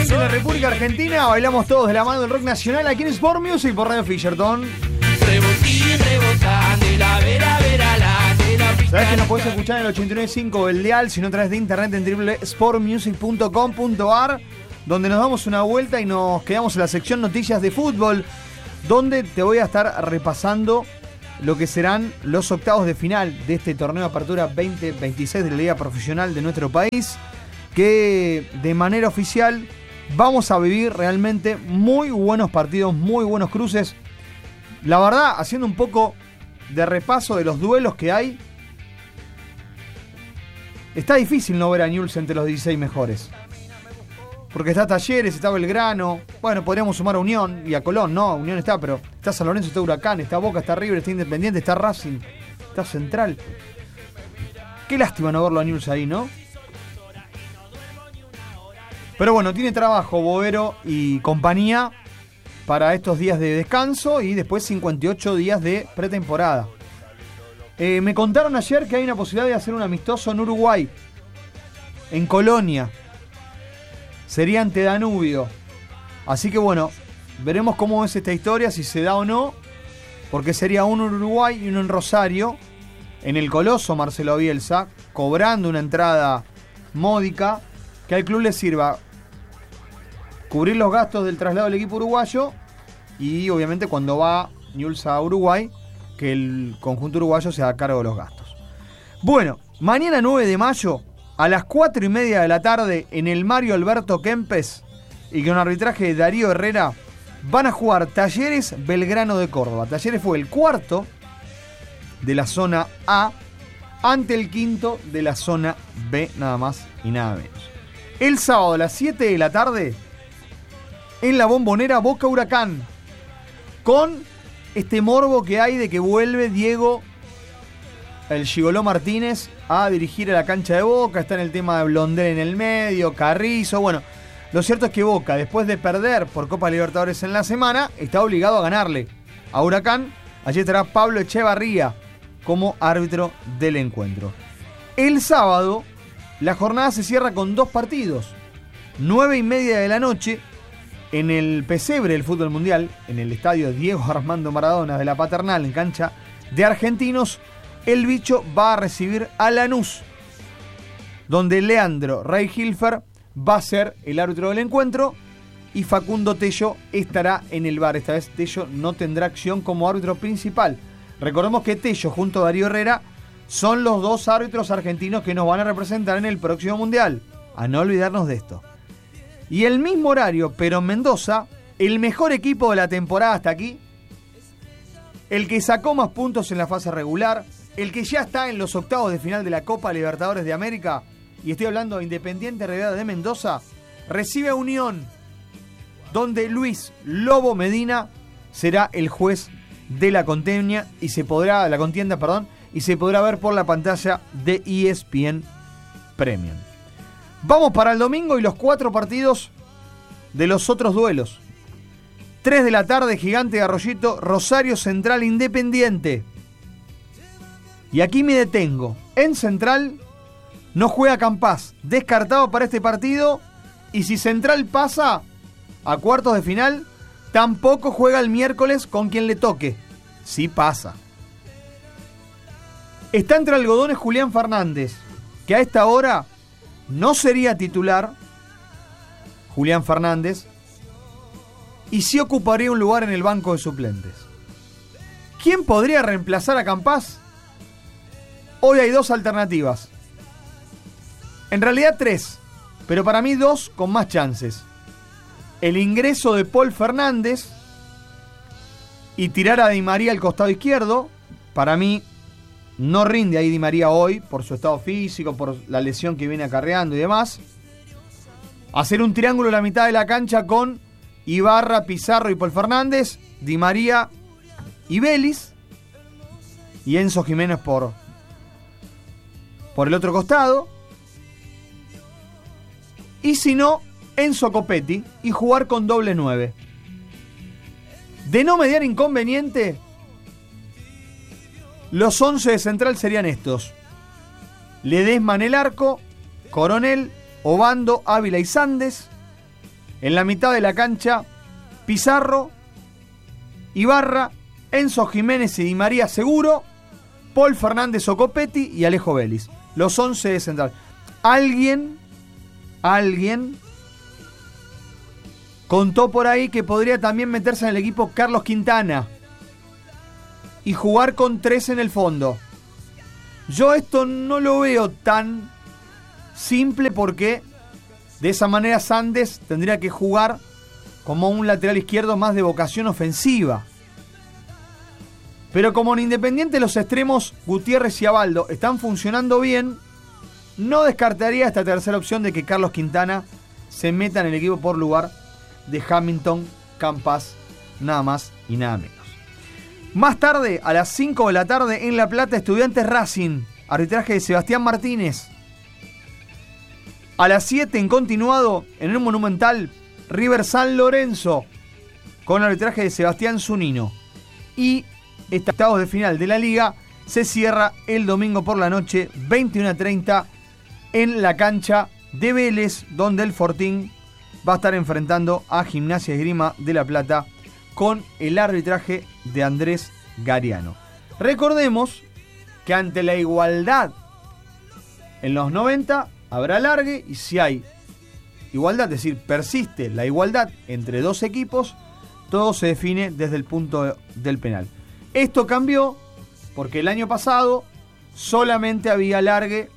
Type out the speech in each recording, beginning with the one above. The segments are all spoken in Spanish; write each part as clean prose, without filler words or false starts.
20 en la República Argentina. Bailamos todos de la mano del rock nacional aquí en Sport Music por Radio Fisherton. Rebotín, rebotando y la vera, la de la pista. Sabés que nos podés escuchar en el 89.5 del dial, si no a través de internet en www.sportmusic.com.ar, donde nos damos una vuelta y nos quedamos en la sección noticias de fútbol, donde te voy a estar repasando lo que serán los octavos de final de este torneo de apertura 2026 de la Liga Profesional de nuestro país, que de manera oficial vamos a vivir realmente muy buenos partidos, muy buenos cruces. La verdad, haciendo un poco de repaso de los duelos que hay, está difícil no ver a Newell's entre los 16 mejores. Porque está Talleres, está Belgrano, bueno, podríamos sumar a Unión y a Colón, no, Unión está, pero está San Lorenzo, está Huracán, está Boca, está River, está Independiente, está Racing, está Central. Qué lástima no verlo a Newell's ahí, ¿no? Pero bueno, tiene trabajo Bovero y compañía para estos días de descanso y después 58 días de pretemporada. Me contaron ayer que hay una posibilidad de hacer un amistoso en Uruguay, en Colonia. Sería ante Danubio. Así que bueno, veremos cómo es esta historia, si se da o no, porque sería uno en Uruguay y uno en Rosario, en el Coloso Marcelo Bielsa, cobrando una entrada módica, que al club le sirva cubrir los gastos del traslado del equipo uruguayo y obviamente cuando va Newell's a Uruguay, que el conjunto uruguayo se haga cargo de los gastos. Bueno, mañana 9 de mayo, a las 4:30 de la tarde, en el Mario Alberto Kempes, y con arbitraje de Darío Herrera, van a jugar Talleres Belgrano de Córdoba. Talleres fue el cuarto de la zona A ante el quinto de la zona B, nada más y nada menos. El sábado a las 7 de la tarde, en la Bombonera, Boca Huracán, con este morbo que hay de que vuelve Diego el Gigoló Martínez a dirigir a la cancha de Boca. Está en el tema de Blondel en el medio, Carrizo. Bueno, lo cierto es que Boca, después de perder por Copa Libertadores en la semana, está obligado a ganarle a Huracán. Allí estará Pablo Echevarría como árbitro del encuentro. El sábado, la jornada se cierra con dos partidos. 9:30 de la noche, en el pesebre del fútbol mundial, en el estadio Diego Armando Maradona de la Paternal, en cancha de Argentinos, el bicho va a recibir a Lanús, donde Leandro Reihilfer va a ser el árbitro del encuentro y Facundo Tello estará en el VAR. Esta vez Tello no tendrá acción como árbitro principal. Recordemos que Tello junto a Darío Herrera son los dos árbitros argentinos que nos van a representar en el próximo mundial. A no olvidarnos de esto. Y el mismo horario, pero en Mendoza, el mejor equipo de la temporada hasta aquí, el que sacó más puntos en la fase regular, el que ya está en los octavos de final de la Copa Libertadores de América, y estoy hablando de Independiente Rivadavia de Mendoza, recibe a Unión, donde Luis Lobo Medina será el juez de la contienda y se podrá ver por la pantalla de ESPN Premium. Vamos para el domingo y los 4 partidos de los otros duelos. 3 de la tarde, Gigante de Arroyito, Rosario Central Independiente. Y aquí me detengo. En Central no juega Campás, descartado para este partido. Y si Central pasa a cuartos de final, tampoco juega el miércoles con quien le toque. Sí pasa. Está entre algodones Julián Fernández, que a esta hora no sería titular, Julián Fernández, y sí ocuparía un lugar en el banco de suplentes. ¿Quién podría reemplazar a Campás? Hoy hay 2 alternativas. En realidad 3, pero para mí 2 con más chances. El ingreso de Paul Fernández y tirar a Di María al costado izquierdo. Para mí no rinde ahí Di María hoy por su estado físico, por la lesión que viene acarreando y demás. Hacer un triángulo en la mitad de la cancha con Ibarra, Pizarro y Paul Fernández, Di María y Vélez, y Enzo Jiménez por el otro costado. Y si no, Enzo Copetti y jugar con doble 9. De no mediar inconveniente, los 11 de Central serían estos: Ledesma en el arco, Coronel, Obando, Ávila y Sandes, En la mitad de la cancha, Pizarro, Ibarra, Enzo Jiménez y Di María Seguro, Paul Fernández Ocopetti y Alejo Vélez. Los 11 de central. Alguien contó por ahí que podría también meterse en el equipo Carlos Quintana y jugar con 3 en el fondo. Yo esto no lo veo tan simple porque de esa manera Sandes tendría que jugar como un lateral izquierdo más de vocación ofensiva. Pero como en Independiente los extremos Gutiérrez y Abaldo están funcionando bien, no descartaría esta tercera opción de que Carlos Quintana se meta en el equipo por lugar de Hamilton Campas, nada más y nada menos. Más tarde, a las 5 de la tarde, en La Plata, Estudiantes Racing, arbitraje de Sebastián Martínez. A las 7, en continuado, en el Monumental, River San Lorenzo, con arbitraje de Sebastián Zunino. Y este octavos de final de la Liga se cierra el domingo por la noche, 21:30, en la cancha de Vélez, donde el Fortín va a estar enfrentando a Gimnasia y Esgrima de La Plata con el arbitraje de Andrés Gariano. Recordemos que ante la igualdad en los 90 habrá alargue, y si hay igualdad, es decir, persiste la igualdad entre dos equipos, todo se define desde el punto del penal. Esto cambió porque el año pasado solamente había alargue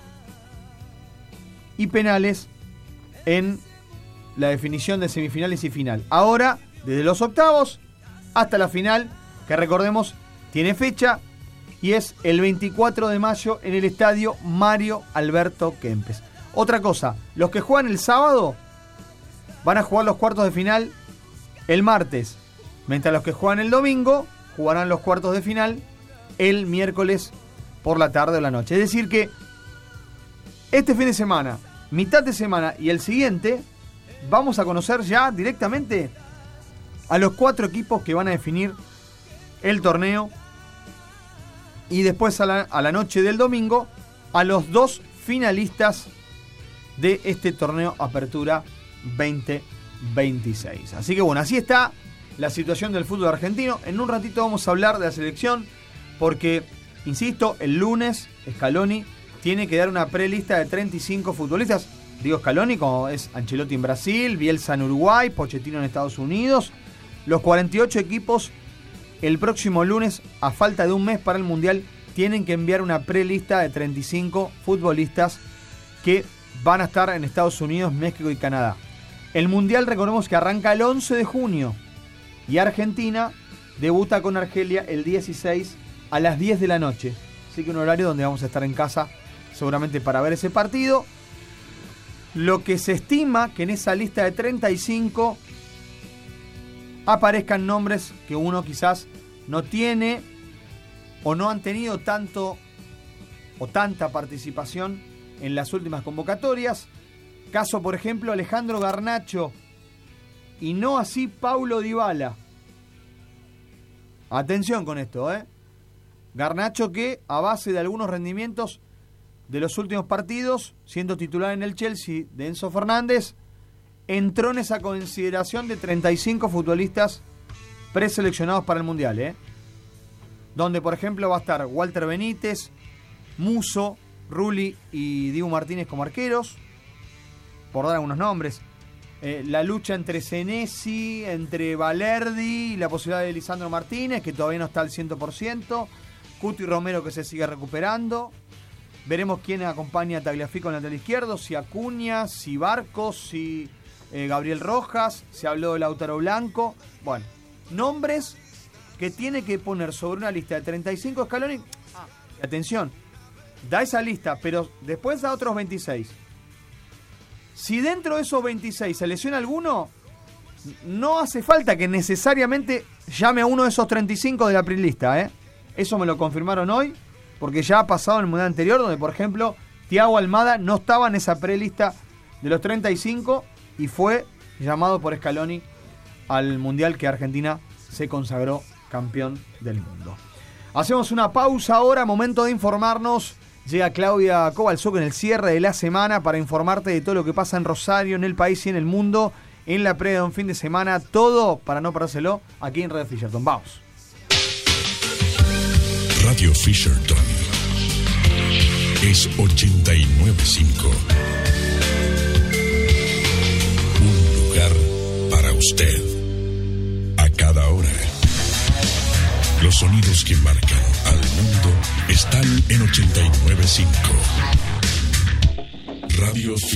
y penales en la definición de semifinales y final. Ahora, desde los octavos hasta la final, que recordemos tiene fecha y es el 24 de mayo en el estadio Mario Alberto Kempes. Otra cosa, los que juegan el sábado van a jugar los cuartos de final el martes, mientras los que juegan el domingo jugarán los cuartos de final el miércoles por la tarde o la noche. Es decir que este fin de semana, mitad de semana y el siguiente, vamos a conocer ya directamente a los 4 equipos que van a definir el torneo, y después a la noche del domingo a los 2 finalistas de este torneo Apertura 2026. Así que bueno, así está la situación del fútbol argentino. En un ratito vamos a hablar de la selección porque, insisto, el lunes Scaloni tiene que dar una prelista de 35 futbolistas. Digo Scaloni, como es Ancelotti en Brasil, Bielsa en Uruguay, Pochettino en Estados Unidos. Los 48 equipos el próximo lunes, a falta de un mes para el Mundial, tienen que enviar una prelista de 35 futbolistas que van a estar en Estados Unidos, México y Canadá. El Mundial, recordemos que arranca el 11 de junio y Argentina debuta con Argelia el 16 a las 10 de la noche. Así que un horario donde vamos a estar en casa seguramente para ver ese partido. Lo que se estima que en esa lista de 35 aparezcan nombres que uno quizás no tiene o no han tenido tanto o tanta participación en las últimas convocatorias. Caso, por ejemplo, Alejandro Garnacho, y no así Paulo Dybala. Atención con esto, Garnacho, que a base de algunos rendimientos de los últimos partidos, siendo titular en el Chelsea de Enzo Fernández, entró en esa consideración de 35 futbolistas preseleccionados para el Mundial, donde por ejemplo va a estar Walter Benítez, Musso, Rulli y Dibu Martínez como arqueros, por dar algunos nombres. La lucha entre Senesi, entre Valerdi y la posibilidad de Lisandro Martínez, que todavía no está al 100%, Cuti Romero, que se sigue recuperando. Veremos quién acompaña a Tagliafico en el lateral izquierdo, si Acuña, si Barcos, si Gabriel Rojas, se habló de Lautaro Blanco. Bueno, nombres que tiene que poner sobre una lista de 35 Scaloni. Atención, da esa lista, pero después da otros 26. Si dentro de esos 26 se lesiona alguno, no hace falta que necesariamente llame a uno de esos 35 de la prelista, Eso me lo confirmaron hoy, porque ya ha pasado en el Mundial anterior, donde por ejemplo Thiago Almada no estaba en esa prelista de los 35 y fue llamado por Scaloni al Mundial que Argentina se consagró campeón del mundo. Hacemos una pausa ahora, momento de informarnos. Llega Claudia Kovalchuk en el cierre de la semana para informarte de todo lo que pasa en Rosario, en el país y en el mundo. en la previa de un fin de semana. Todo para no perdérselo aquí en Radio Fisherton. Vamos. Radio Fisherton es 89.5. Un lugar para usted. A cada hora. Los sonidos que marcan al mundo están en 89.5. Radio